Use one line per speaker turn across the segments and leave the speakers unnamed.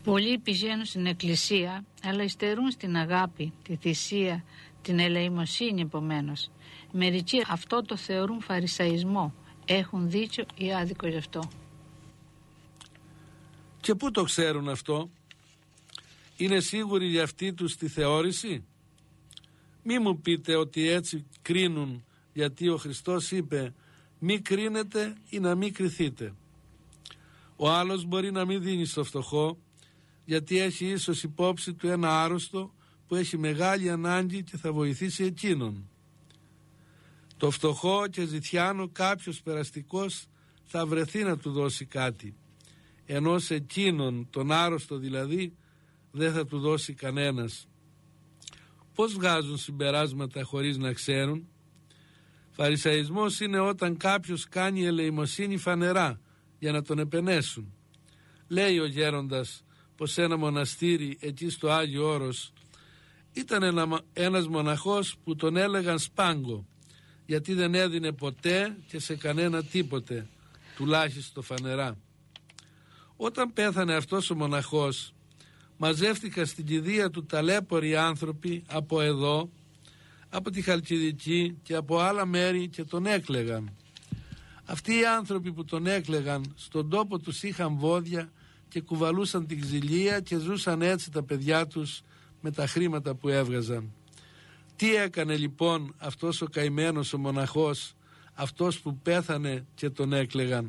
Πολλοί πηγαίνουν στην εκκλησία, αλλά υστερούν στην αγάπη, τη θυσία, την ελεημοσύνη επομένως. Μερικοί αυτό το θεωρούν φαρισαϊσμό. Έχουν δίκιο ή άδικο γι' αυτό.
Και πού το ξέρουν αυτό? Είναι σίγουροι για αυτή τους τη θεώρηση? Μη μου πείτε ότι έτσι κρίνουν, γιατί ο Χριστός είπε μη κρίνετε ή να μη κριθείτε. Ο άλλος μπορεί να μην δίνει στο φτωχό, γιατί έχει ίσως υπόψη του ένα άρρωστο που έχει μεγάλη ανάγκη και θα βοηθήσει εκείνον. Το φτωχό και ζητιάνο κάποιος περαστικός θα βρεθεί να του δώσει κάτι, ενώ σε εκείνον τον άρρωστο δηλαδή δεν θα του δώσει κανένας. Πώς βγάζουν συμπεράσματα χωρίς να ξέρουν? Φαρισαϊσμός είναι όταν κάποιος κάνει ελεημοσύνη φανερά για να τον επενέσουν. Λέει ο γέροντας πως ένα μοναστήρι εκεί στο Άγιο Όρος ήταν ένας μοναχός που τον έλεγαν Σπάγκο, γιατί δεν έδινε ποτέ και σε κανένα τίποτε, τουλάχιστον φανερά. Όταν πέθανε αυτός ο μοναχός, μαζεύτηκαν στην κηδεία του ταλέποροι άνθρωποι από εδώ, από τη Χαλκιδική και από άλλα μέρη και τον έκλαιγαν. Αυτοί οι άνθρωποι που τον έκλαιγαν στον τόπο τους είχαν βόδια και κουβαλούσαν την ξυλία και ζούσαν έτσι τα παιδιά τους με τα χρήματα που έβγαζαν. Τι έκανε λοιπόν αυτός ο καημένος ο μοναχός, αυτός που πέθανε και τον έκλαιγαν?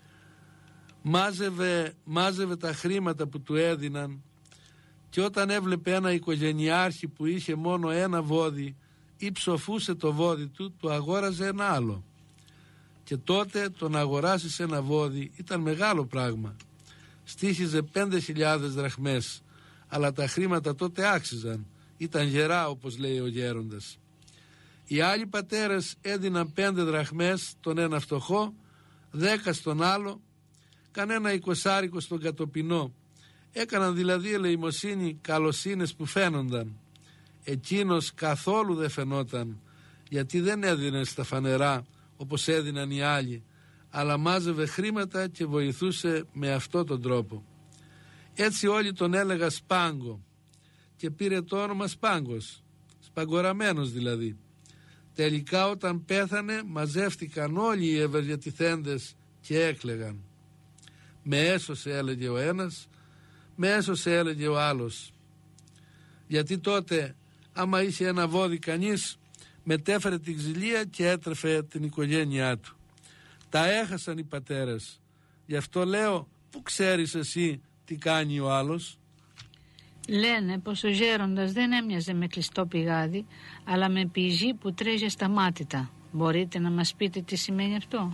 Μάζευε τα χρήματα που του έδιναν, και όταν έβλεπε ένα οικογενειάρχη που είχε μόνο ένα βόδι ή ψοφούσε το βόδι του, του αγόραζε ένα άλλο. Και τότε τον αγοράσεις ένα βόδι ήταν μεγάλο πράγμα. Στοίχιζε 5.000 δραχμές, αλλά τα χρήματα τότε άξιζαν. Ήταν γερά, όπως λέει ο γέροντας. Οι άλλοι πατέρες έδιναν 5 δραχμές τον ένα φτωχό, 10 στον άλλο, κανένα 20 στον κατοπινό. Έκαναν δηλαδή ελεημοσύνη, καλοσύνες που φαίνονταν. Εκείνος καθόλου δεν φαινόταν, γιατί δεν έδινε στα φανερά όπως έδιναν οι άλλοι, αλλά μάζευε χρήματα και βοηθούσε με αυτόν τον τρόπο. Έτσι όλοι τον έλεγα Σπάγκο και πήρε το όνομα Σπάγκος, σπαγκοραμένος δηλαδή. Τελικά όταν πέθανε μαζεύτηκαν όλοι οι ευεργετηθέντες και έκλαιγαν. Με έσωσε, έλεγε ο ένας, με έσωσε, έλεγε ο άλλος. Γιατί τότε άμα είχε ένα βόδι κανείς, μετέφερε την ξυλία και έτρεφε την οικογένειά του. Τα έχασαν οι πατέρες. Γι' αυτό λέω, πού ξέρεις εσύ τι κάνει ο άλλος?
Λένε πως ο γέροντας δεν έμοιαζε με κλειστό πηγάδι, αλλά με πηγή που τρέχει ασταμάτητα. Μπορείτε να μας πείτε τι σημαίνει αυτό?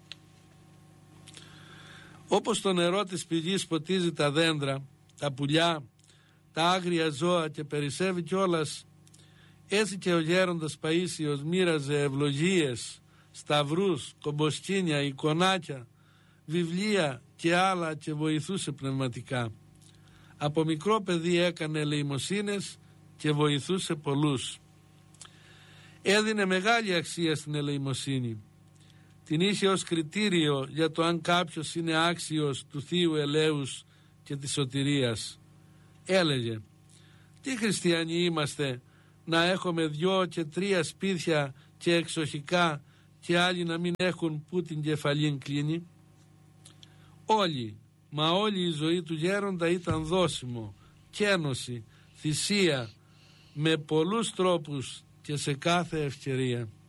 Όπως το νερό της πηγής ποτίζει τα δέντρα, τα πουλιά, τα άγρια ζώα και περισσεύει κιόλας, έτσι και ο γέροντας Παΐσιος μοίραζε ευλογίες, σταυρούς, κομποσκίνια, εικονάκια, βιβλία και άλλα και βοηθούσε πνευματικά. Από μικρό παιδί έκανε ελεημοσύνες και βοηθούσε πολλούς. Έδινε μεγάλη αξία στην ελεημοσύνη. Την είχε ως κριτήριο για το αν κάποιος είναι άξιος του Θείου ελέους και της σωτηρίας. Έλεγε, τι χριστιανοί είμαστε να έχουμε 2 και 3 σπίτια και εξοχικά και άλλοι να μην έχουν που την κεφαλήν κλείνει? Όλοι, μα όλη η ζωή του γέροντα ήταν δώσιμο, κένωση, θυσία, με πολλούς τρόπους και σε κάθε ευκαιρία.